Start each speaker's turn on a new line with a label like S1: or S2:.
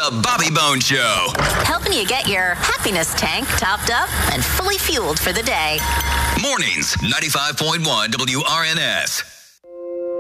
S1: The Bobby Bones Show.
S2: Helping you get your happiness tank topped up and fully fueled for the day.
S1: Mornings, 95.1 WRNS.